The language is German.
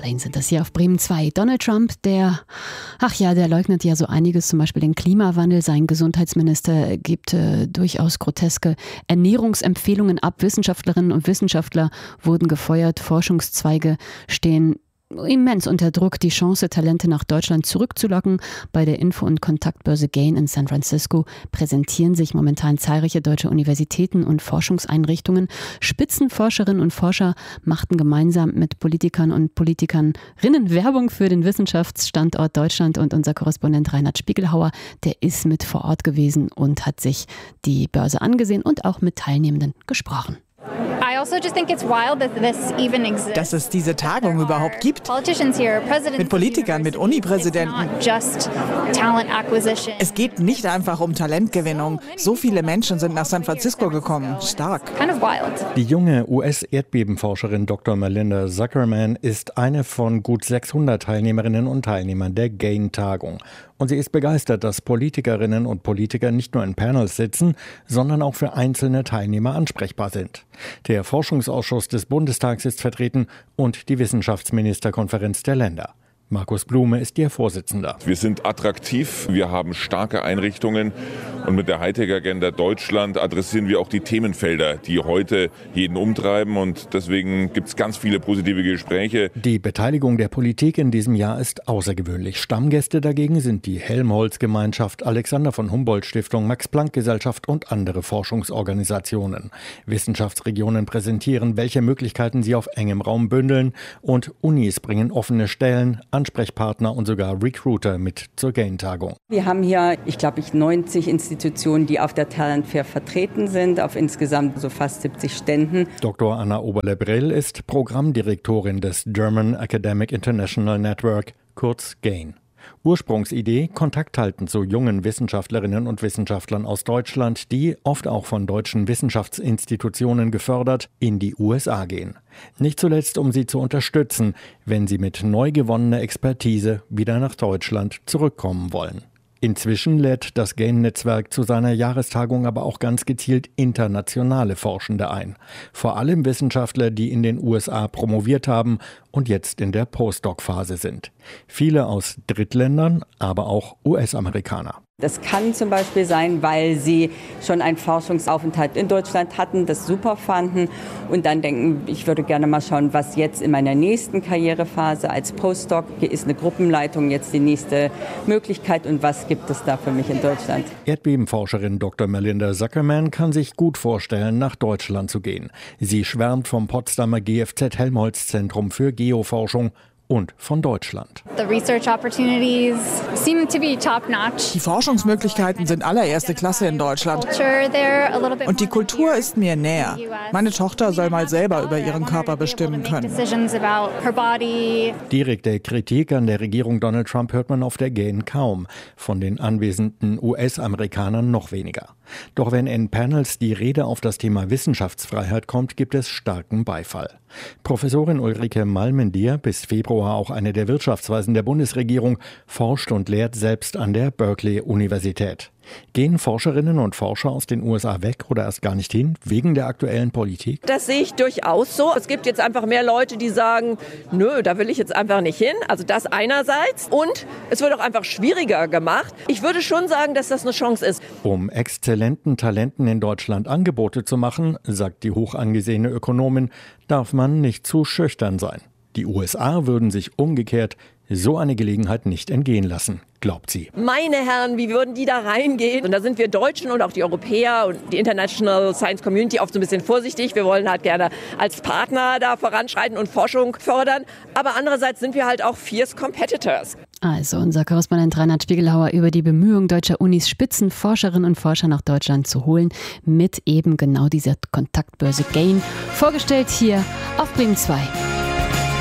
Wayne sind das hier auf Bremen 2. Donald Trump, der leugnet ja so einiges, zum Beispiel den Klimawandel. Sein Gesundheitsminister gibt durchaus groteske Ernährungsempfehlungen ab. Wissenschaftlerinnen und Wissenschaftler wurden gefeuert. Forschungszweige stehen immens unter Druck, die Chance, Talente nach Deutschland zurückzulocken. Bei der Info- und Kontaktbörse GAIN in San Francisco präsentieren sich momentan zahlreiche deutsche Universitäten und Forschungseinrichtungen. Spitzenforscherinnen und Forscher machten gemeinsam mit Politikern und Politikerinnen Werbung für den Wissenschaftsstandort Deutschland, und unser Korrespondent Reinhard Spiegelhauer, der ist mit vor Ort gewesen und hat sich die Börse angesehen und auch mit Teilnehmenden gesprochen. Dass es diese Tagung überhaupt gibt. Mit Politikern, mit Unipräsidenten. Es geht nicht einfach um Talentgewinnung. So viele Menschen sind nach San Francisco gekommen. Stark. Die junge US-Erdbebenforscherin Dr. Melinda Zuckerman ist eine von gut 600 Teilnehmerinnen und Teilnehmern der GAIN-Tagung. Und sie ist begeistert, dass Politikerinnen und Politiker nicht nur in Panels sitzen, sondern auch für einzelne Teilnehmer ansprechbar sind. Der Forschungsausschuss des Bundestags ist vertreten und die Wissenschaftsministerkonferenz der Länder. Markus Blume ist ihr Vorsitzender. Wir sind attraktiv, wir haben starke Einrichtungen und mit der Hightech-Agenda Deutschland adressieren wir auch die Themenfelder, die heute jeden umtreiben, und deswegen gibt es ganz viele positive Gespräche. Die Beteiligung der Politik in diesem Jahr ist außergewöhnlich. Stammgäste dagegen sind die Helmholtz-Gemeinschaft, Alexander von Humboldt-Stiftung, Max-Planck-Gesellschaft und andere Forschungsorganisationen. Wissenschaftsregionen präsentieren, welche Möglichkeiten sie auf engem Raum bündeln, und Unis bringen offene Stellen, Ansprechpartner und sogar Recruiter mit zur GAIN-Tagung. Wir haben hier, 90 Institutionen, die auf der Talent Fair vertreten sind, auf insgesamt so fast 70 Ständen. Dr. Anna Oberle-Brill ist Programmdirektorin des German Academic International Network, kurz GAIN. Ursprungsidee: Kontakt halten zu jungen Wissenschaftlerinnen und Wissenschaftlern aus Deutschland, die, oft auch von deutschen Wissenschaftsinstitutionen gefördert, in die USA gehen. Nicht zuletzt, um sie zu unterstützen, wenn sie mit neu gewonnener Expertise wieder nach Deutschland zurückkommen wollen. Inzwischen lädt das GAIN-Netzwerk zu seiner Jahrestagung aber auch ganz gezielt internationale Forschende ein. Vor allem Wissenschaftler, die in den USA promoviert haben und jetzt in der Postdoc-Phase sind. Viele aus Drittländern, aber auch US-Amerikaner. Das kann zum Beispiel sein, weil sie schon einen Forschungsaufenthalt in Deutschland hatten, das super fanden und dann denken, ich würde gerne mal schauen, was jetzt in meiner nächsten Karrierephase als Postdoc, hier ist eine Gruppenleitung jetzt die nächste Möglichkeit und was gibt es da für mich in Deutschland. Erdbebenforscherin Dr. Melinda Zuckerman kann sich gut vorstellen, nach Deutschland zu gehen. Sie schwärmt vom Potsdamer GFZ-Helmholtz-Zentrum für Geoforschung und von Deutschland. Die Forschungsmöglichkeiten sind allererste Klasse in Deutschland. Und die Kultur ist mir näher. Meine Tochter soll mal selber über ihren Körper bestimmen können. Direkte Kritik an der Regierung Donald Trump hört man auf der GAIN kaum. Von den anwesenden US-Amerikanern noch weniger. Doch wenn in Panels die Rede auf das Thema Wissenschaftsfreiheit kommt, gibt es starken Beifall. Professorin Ulrike Malmendier, bis Februar auch eine der Wirtschaftsweisen der Bundesregierung, forscht und lehrt selbst an der Berkeley-Universität. Gehen Forscherinnen und Forscher aus den USA weg oder erst gar nicht hin, wegen der aktuellen Politik? Das sehe ich durchaus so. Es gibt jetzt einfach mehr Leute, die sagen, nö, da will ich jetzt einfach nicht hin. Also das einerseits. Und es wird auch einfach schwieriger gemacht. Ich würde schon sagen, dass das eine Chance ist. Um exzellenten Talenten in Deutschland Angebote zu machen, sagt die hoch angesehene Ökonomin, darf man nicht zu schüchtern sein. Die USA würden sich umgekehrt so eine Gelegenheit nicht entgehen lassen, glaubt sie. Meine Herren, wie würden die da reingehen? Und da sind wir Deutschen und auch die Europäer und die International Science Community oft so ein bisschen vorsichtig. Wir wollen halt gerne als Partner da voranschreiten und Forschung fördern. Aber andererseits sind wir halt auch fierce competitors. Also unser Korrespondent Reinhard Spiegelhauer über die Bemühungen deutscher Unis, Spitzenforscherinnen und Forscher nach Deutschland zu holen, mit eben genau dieser Kontaktbörse GAIN. Vorgestellt hier auf Bremen 2.